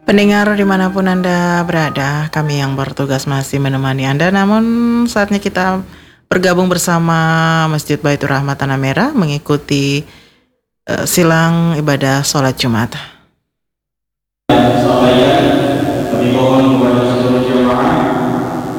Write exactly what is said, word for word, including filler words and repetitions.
Pendengar dimanapun Anda berada, kami yang bertugas masih menemani Anda. Namun saatnya kita bergabung bersama Masjid Baitur Rahmat Tanah Merah mengikuti uh, silang ibadah sholat Jumat.